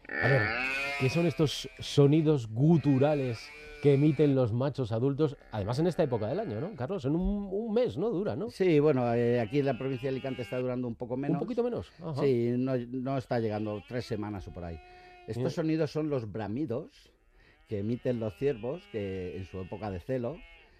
A ver, ¿qué son estos sonidos guturales que emiten los machos adultos? Además en esta época del año, ¿no, Carlos? En un mes, ¿no? Dura, ¿no? Sí, bueno, aquí en la provincia de Alicante está durando un poco Un poquito menos. menos. Ajá. Sí, no está llegando 3 semanas o por ahí. Estos Eh, sonidos son los bramidos que emiten los ciervos que en su época de celo,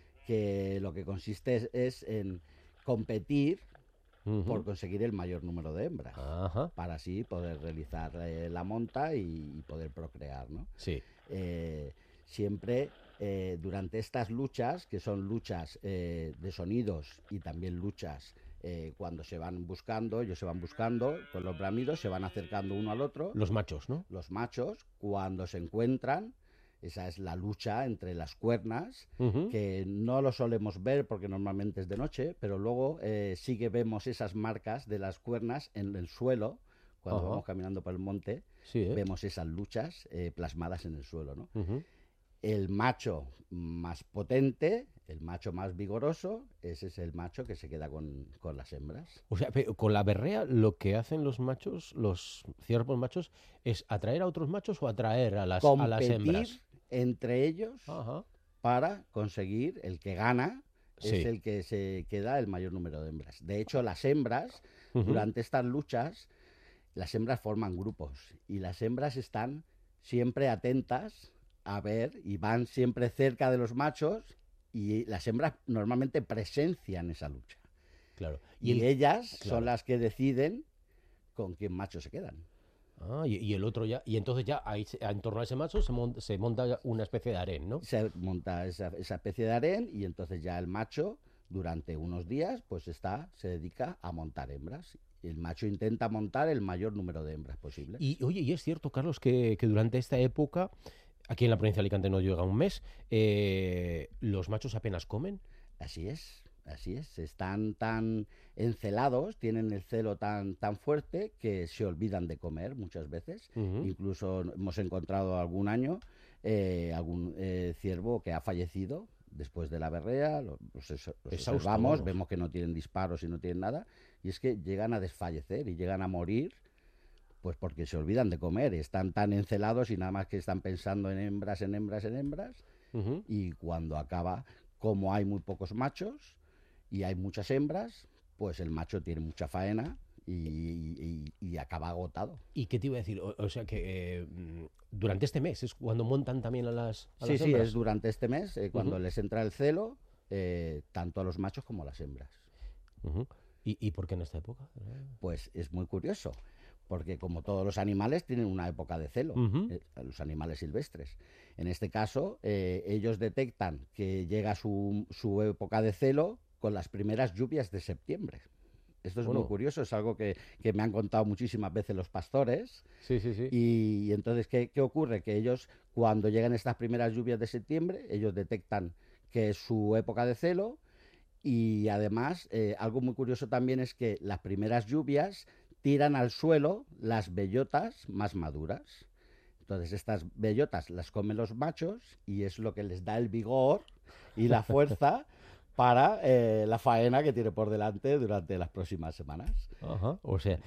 que lo que consiste es en competir por ujú. conseguir el mayor número de hembras, Ajá. para así poder realizar la monta y poder procrear, ¿no? Sí. Eh, Siempre durante estas luchas, que son luchas de sonidos y también luchas cuando se van buscando, ellos se van buscando con los bramidos, se van acercando uno al otro, Los machos, ¿no? los machos, cuando se encuentran, esa es la lucha entre las cuernas, Ujú. que no lo solemos ver porque normalmente es de noche, pero luego sí que vemos esas marcas de las cuernas en el suelo, cuando Ajá. vamos caminando por el monte, Sí, ¿eh? vemos esas luchas plasmadas en el suelo, ¿no? Ujú. El macho más potente, el macho más vigoroso, ese es el macho que se queda con las hembras. O sea, con la berrea lo que hacen los machos, los ciervos machos, es atraer a otros machos o atraer a las Competir hembras. entre ellos Ajá. para conseguir el que gana es Sí. el que se queda el mayor número de hembras. De hecho, las hembras, Ujú. durante estas luchas, las hembras forman grupos y las hembras están siempre atentas a ver y van siempre cerca de los machos y las hembras normalmente presencian esa lucha. Claro. Y Y el. ellas son Claro. las que deciden con qué macho se quedan. Ah, y el otro ya. Y entonces ya ahí, en torno a ese macho se monta una especie de harén, ¿no? Se monta esa especie de harén y entonces ya el macho durante unos días pues se dedica a montar hembras. El macho intenta montar el mayor número de hembras posibles. Y oye, y es cierto, Carlos, que durante esta época, aquí en la provincia de Alicante no llega un mes, los machos apenas comen. Así es, así es. Están tan encelados, tienen el celo tan fuerte que se olvidan de comer muchas veces. Ujú. Incluso hemos encontrado algún año algún ciervo que ha fallecido después de la berrea, los Exhausto, observamos, vamos. vemos que no tienen disparos y no tienen nada, y es que llegan a desfallecer y llegan a morir pues porque se olvidan de comer, están tan encelados y nada más que están pensando en hembras, en hembras, en hembras, Ujú. y cuando acaba, como hay muy pocos machos y hay muchas hembras, pues el macho tiene mucha faena y acaba agotado. ¿Y qué te iba a decir? O sea que durante este mes es cuando montan también a Sí, las sí, es hembras. durante este mes cuando Ujú. les entra el celo, tanto a los machos como a las hembras. Ujú. ¿Y por qué en esta época? Pues es muy curioso, porque como todos los animales tienen una época de celo, Ujú. los animales silvestres. En este caso, ellos detectan que llega su época de celo con las primeras lluvias de septiembre. Esto es muy Bueno, curioso, es algo que me han contado muchísimas veces los pastores. sí, sí, sí. Y entonces, ¿qué ocurre? Que ellos, cuando llegan estas primeras lluvias de septiembre, ellos detectan que es su época de celo y además, algo muy curioso también es que las primeras lluvias tiran al suelo las bellotas más maduras. Entonces estas bellotas las comen los machos y es lo que les da el vigor y la fuerza para la faena que tiene por delante durante las próximas semanas. Ajá. O sea,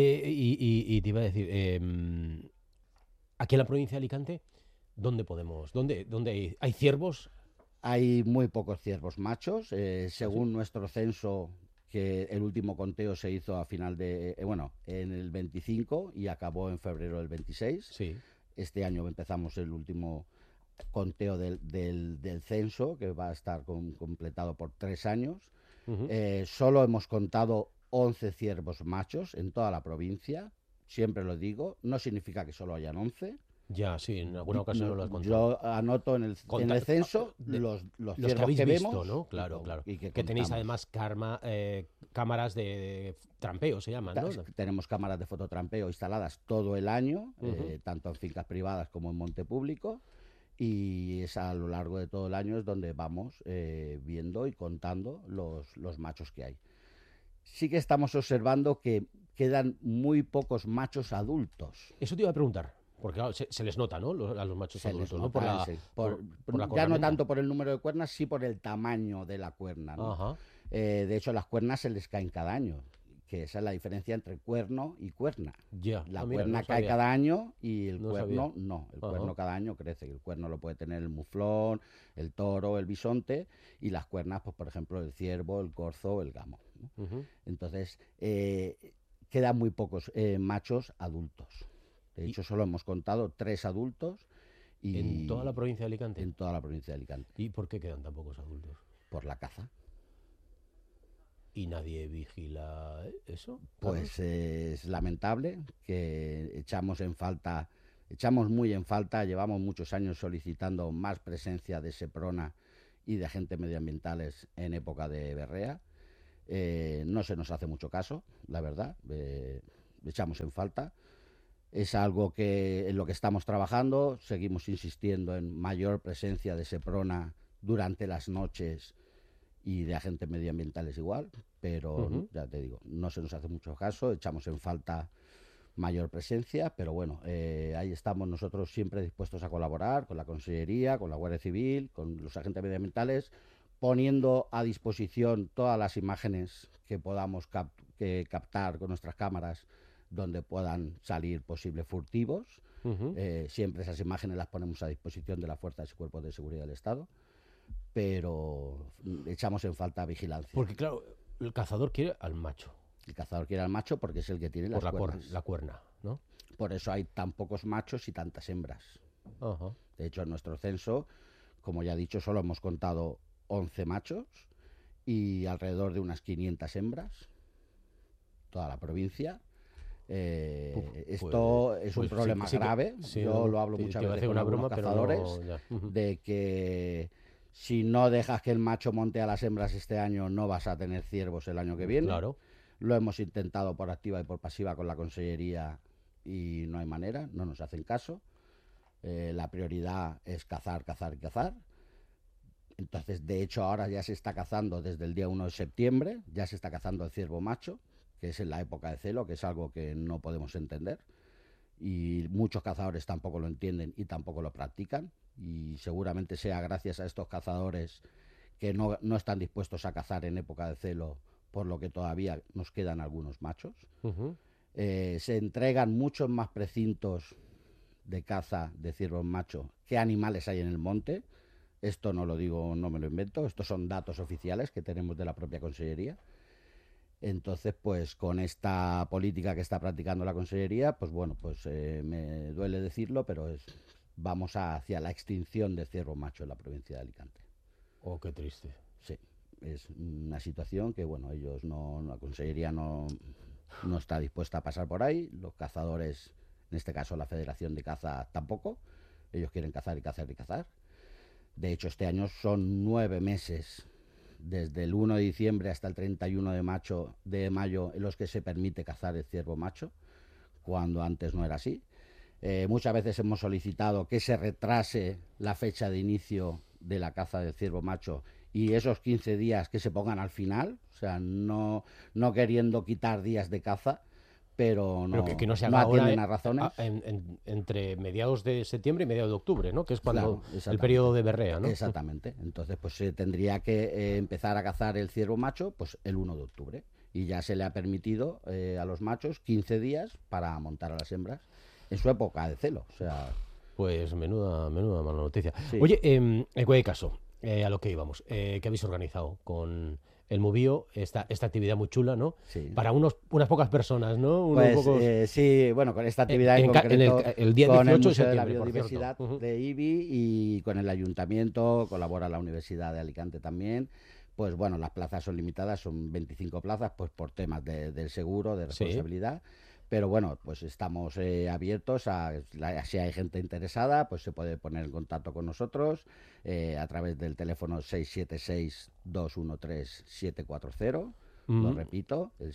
y te iba a decir, aquí en la provincia de Alicante, ¿dónde podemos? ¿Dónde hay ciervos? Hay muy pocos ciervos machos, ¿Ah, sí? según nuestro censo, que el último conteo se hizo a final de, bueno, en el 25 y acabó en febrero del 26. Sí. Este año empezamos el último conteo del censo, que va a estar completado por 3 años. Ujú. Solo hemos contado 11 ciervos machos en toda la provincia. Siempre lo digo, no significa que solo hayan 11. Ya, sí, en alguna ocasión No, no lo has contado. yo anoto en el censo los Los que ciervos habéis que visto, vemos ¿no? Claro, claro. y que Que tenéis contamos. además cámaras de trampeo, se llaman, ¿no? Tenemos cámaras de fototrampeo instaladas todo el año, Ujú. tanto en fincas privadas como en monte público, y es a lo largo de todo el año es donde vamos viendo y contando los machos que hay. Sí que estamos observando que quedan muy pocos machos adultos. Eso te iba a preguntar, porque claro, se les nota, ¿no? A los machos Se les adultos, ¿no? nota, sí. Por la Ya no cornamenta. tanto por el número de cuernas, sí por el tamaño de la cuerna, ¿no? Ajá. De hecho, las cuernas se les caen cada año, que esa es la diferencia entre cuerno y cuerna. Ya. La Mira, cuerna no cae sabía. cada año y el No cuerno sabía. no. El Ajá. cuerno cada año crece. El cuerno lo puede tener el muflón, el toro, el bisonte, y las cuernas, pues por ejemplo, el ciervo, el corzo, el gamo, ¿no? Ujú. Entonces, quedan muy pocos machos adultos. De Y hecho, solo hemos contado 3 adultos en toda la y provincia de Alicante. en toda la provincia de Alicante, ¿Y por qué quedan tan pocos adultos? por la caza. ¿Y nadie vigila eso, Carlos? Pues es lamentable que echamos muy en falta, llevamos muchos años solicitando más presencia de Seprona y de agentes medioambientales en época de berrea. No se nos hace mucho caso, la verdad, echamos en falta. Es algo que en lo que estamos trabajando, seguimos insistiendo en mayor presencia de Seprona durante las noches y de agentes medioambientales igual, pero Ujú. ya te digo, no se nos hace mucho caso, echamos en falta mayor presencia, pero bueno, ahí estamos nosotros siempre dispuestos a colaborar con la Consellería, con la Guardia Civil, con los agentes medioambientales, poniendo a disposición todas las imágenes que podamos captar con nuestras cámaras donde puedan salir posibles furtivos. Ujú. Siempre esas imágenes las ponemos a disposición de las fuerzas y cuerpos de seguridad del Estado, pero echamos en falta vigilancia. Porque claro, el cazador quiere al macho, El cazador quiere al macho porque es el que tiene por las cuernas. la cuerna, ¿no? Por eso hay tan pocos machos y tantas hembras. Ajá. De hecho, en nuestro censo, como ya he dicho, solo hemos contado 11 machos y alrededor de unas 500 hembras, toda la provincia. Esto es un pues problema sí grave. sí, Yo lo hablo te muchas iba a veces hacer con una algunos broma, pero cazadores, no, ya. Ujú. de que si no dejas que el macho monte a las hembras este año, no vas a tener ciervos el año que viene. Claro. Lo hemos intentado por activa y por pasiva con la Consellería y no hay manera, no nos hacen caso. La prioridad es cazar, cazar, cazar. Entonces, de hecho, ahora ya se está cazando desde el día 1 de septiembre, ya se está cazando el ciervo macho, que es en la época de celo, que es algo que no podemos entender. Y muchos cazadores tampoco lo entienden y tampoco lo practican. Y seguramente sea gracias a estos cazadores que no están dispuestos a cazar en época de celo, por lo que todavía nos quedan algunos machos. Ujú. Se entregan muchos más precintos de caza de ciervos machos que animales hay en el monte. Esto no lo digo, no me lo invento, estos son datos oficiales que tenemos de la propia Consellería. Entonces, pues con esta política que está practicando la Consellería, pues bueno, pues me duele decirlo, pero vamos hacia la extinción de ciervo macho en la provincia de Alicante. Oh, qué triste. Sí, es una situación que, bueno, la Consellería no está dispuesta a pasar por ahí, los cazadores, en este caso la Federación de Caza tampoco, ellos quieren cazar y cazar y cazar. De hecho, este año son 9 meses, desde el 1 de diciembre hasta el 31 de mayo, en los que se permite cazar el ciervo macho, cuando antes no era así. Muchas veces hemos solicitado que se retrase la fecha de inicio de la caza del ciervo macho y esos 15 días que se pongan al final, o sea, no queriendo quitar días de caza, pero Pero que no se no haga ahora atienden a razones. entre mediados de septiembre y mediados de octubre, ¿no? Que es cuando Claro, el periodo de berrea, ¿no? Exactamente. Entonces, pues se tendría que empezar a cazar el ciervo macho pues el 1 de octubre. Y ya se le ha permitido a los machos 15 días para montar a las hembras en su época de celo. O sea, Pues menuda mala noticia. sí. Oye, en cualquier caso, a lo que íbamos, ¿qué habéis organizado con el Movío? Esta actividad muy chula, ¿no? Sí. Para unas pocas personas, ¿no? Pues pocos... sí, bueno, con esta actividad en concreto, el día con 18 el de Museo de la septiembre, por cierto. Biodiversidad Ujú. de IBI y con el Ayuntamiento, colabora la Universidad de Alicante también. Pues bueno, las plazas son limitadas, son 25 plazas, pues por temas del seguro, de Sí. responsabilidad. Pero bueno, pues estamos abiertos si hay gente interesada, pues se puede poner en contacto con nosotros a través del teléfono 676-213-740. Lo Ujú. repito, el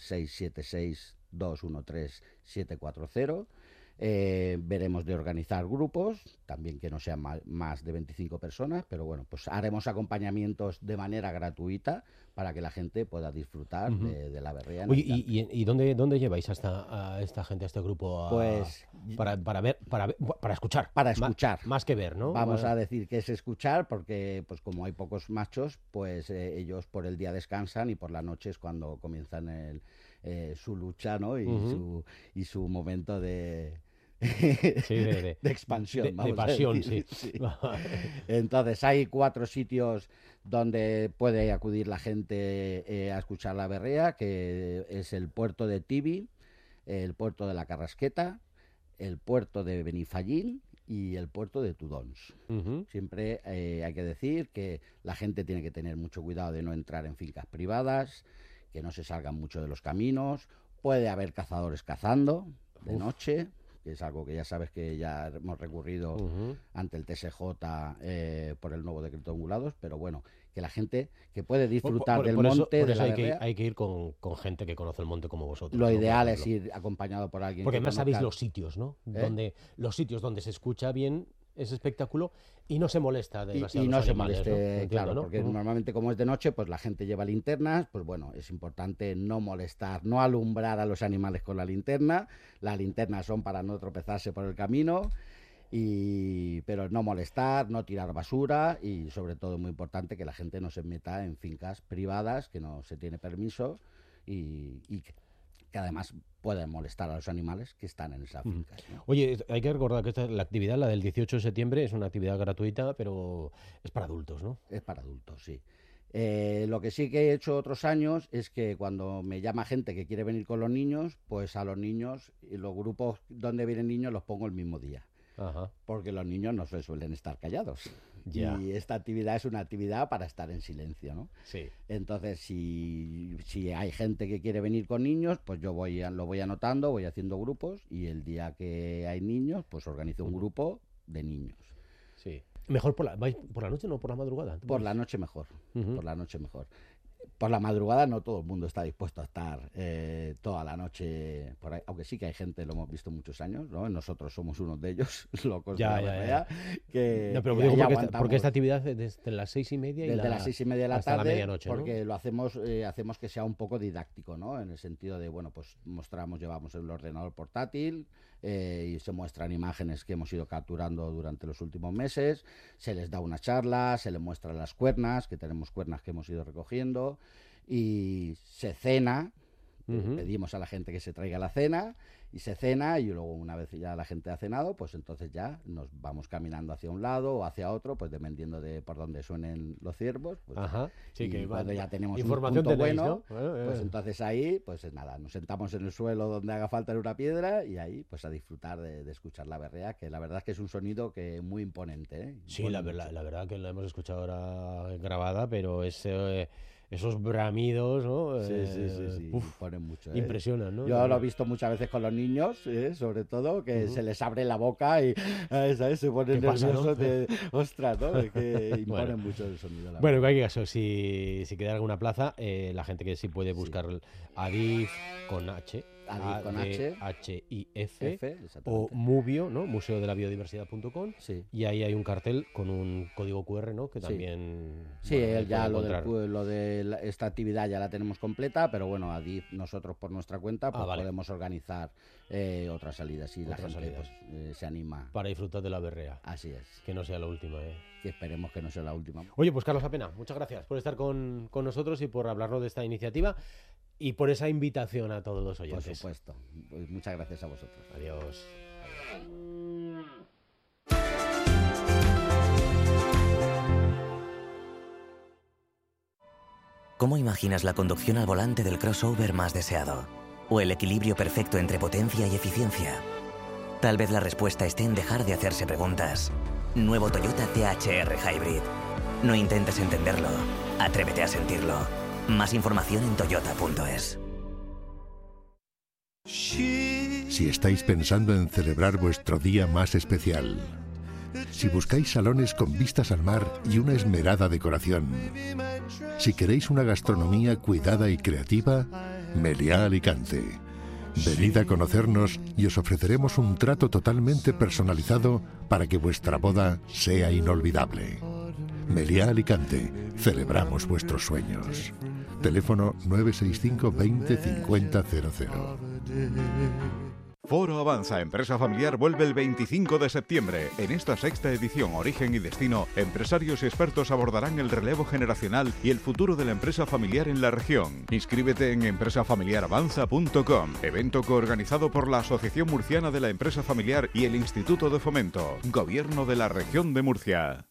676-213-740. Veremos de organizar grupos, también que no sean más de 25 personas, pero bueno, pues haremos acompañamientos de manera gratuita para que la gente pueda disfrutar Ujú. de la berrea en Oye, Alicante. ¿y dónde lleváis a esta gente, a este grupo, Pues para escuchar? para escuchar. Más que ver, ¿no? Vamos a decir que es escuchar porque, pues como hay pocos machos, pues ellos por el día descansan y por la noche es cuando comienzan su lucha, ¿no? Y su momento de... Sí, de expansión, de pasión, decir. sí. Entonces hay 4 sitios donde puede acudir la gente a escuchar la berrea, que es el puerto de Tibi, el puerto de la Carrasqueta, el puerto de Benifallín y el puerto de Tudons. Siempre hay que decir que la gente tiene que tener mucho cuidado de no entrar en fincas privadas, que no se salgan mucho de los caminos. Puede haber cazadores cazando de noche, que es algo que ya sabes que ya hemos recurrido ante el TSJ por el nuevo decreto de ungulados, pero bueno, que la gente que puede disfrutar del monte, por de eso la hay que ir con gente que conoce el monte como vosotros. Lo ¿no? ideal es ir acompañado por alguien. Porque que además sabéis conozca... los sitios, ¿no? Los sitios donde se escucha bien ese espectáculo y no se molesta demasiado. Y no se animales, moleste, ¿no? Entiendo, claro, ¿no? porque normalmente como es de noche, pues la gente lleva linternas, pues bueno, es importante no molestar, no alumbrar a los animales con la linterna. Las linternas son para no tropezarse por el camino, pero no molestar, no tirar basura y sobre todo muy importante que la gente no se meta en fincas privadas que no se tiene permiso y que además pueden molestar a los animales que están en esas fincas, ¿no? Oye, hay que recordar que la actividad, la del 18 de septiembre, es una actividad gratuita, pero es para adultos, ¿no? Es para adultos, sí. Lo que sí que he hecho otros años es que cuando me llama gente que quiere venir con los niños, pues a los niños y los grupos donde vienen niños los pongo el mismo día. Ajá. Porque los niños no se suelen estar callados. Ya. Y esta actividad es una actividad para estar en silencio, ¿no? Sí. Entonces, si hay gente que quiere venir con niños, pues yo lo voy anotando, voy haciendo grupos y el día que hay niños, pues organizo un grupo de niños. Sí. Mejor ¿vais por la noche, no por la madrugada? Por la noche mejor. Por la noche mejor. Por la madrugada no todo el mundo está dispuesto a estar toda la noche por ahí, aunque sí que hay gente, lo hemos visto muchos años, ¿no? Nosotros somos unos de ellos, locos de la berrea, que no, pero que digo ahí porque esta actividad desde las 6:30 desde las 6:30 de la hasta tarde, la medianoche, porque ¿no? lo hacemos que sea un poco didáctico, ¿no? En el sentido de, bueno, pues llevamos el ordenador portátil y se muestran imágenes que hemos ido capturando durante los últimos meses, se les da una charla, se les muestran las cuernas, que tenemos cuernas que hemos ido recogiendo, y se cena. Pedimos a la gente que se traiga la cena y se cena, y luego una vez ya la gente ha cenado, pues entonces ya nos vamos caminando hacia un lado o hacia otro, pues dependiendo de por dónde suenen los ciervos, pues, sí, y que cuando ya tenemos información un punto tenéis, bueno, ¿no? pues entonces ahí, pues nada, nos sentamos en el suelo donde haga falta en una piedra y ahí pues a disfrutar de escuchar la berrea, que la verdad es que es un sonido que muy imponente, ¿eh? Sí, la verdad que la hemos escuchado ahora grabada, pero esos bramidos, ¿no? Sí. Ponen mucho, ¿eh? Impresionan, ¿no? Yo lo he visto muchas veces con los niños, sobre todo, que se les abre la boca y ¿sabes? Se ponen nerviosos, ¿no? Ostras, ¿no? Es que imponen mucho el sonido. Bueno, en cualquier caso, si queda alguna plaza, la gente que sí puede buscar Adif con H, ADHIF, o Mubio, ¿no? Museo de la Biodiversidad.com, y ahí hay un cartel con un código QR, ¿no? Que también... Sí, ya lo de esta actividad ya la tenemos completa, pero bueno, Adif, nosotros por nuestra cuenta pues podemos organizar otras salidas y la gente se anima. Para disfrutar de la berrea. Así es. Que no sea la última, Que esperemos que no sea la última. Oye, pues Carlos Apena, muchas gracias por estar con nosotros y por hablarnos de esta iniciativa y por esa invitación a todos los oyentes. Por supuesto. Pues muchas gracias a vosotros. Adiós. ¿Cómo imaginas la conducción al volante del crossover más deseado? ¿O el equilibrio perfecto entre potencia y eficiencia? Tal vez la respuesta esté en dejar de hacerse preguntas. Nuevo Toyota CHR Hybrid. No intentes entenderlo, atrévete a sentirlo. Más información en toyota.es. Si estáis pensando en celebrar vuestro día más especial, si buscáis salones con vistas al mar y una esmerada decoración, si queréis una gastronomía cuidada y creativa, Meliá Alicante. Venid a conocernos y os ofreceremos un trato totalmente personalizado para que vuestra boda sea inolvidable. Meliá Alicante, celebramos vuestros sueños. Teléfono 965 20 50 00. Foro Avanza Empresa Familiar vuelve el 25 de septiembre. En esta sexta edición, Origen y Destino, empresarios y expertos abordarán el relevo generacional y el futuro de la empresa familiar en la región. Inscríbete en empresafamiliaravanza.com, evento coorganizado por la Asociación Murciana de la Empresa Familiar y el Instituto de Fomento, Gobierno de la Región de Murcia.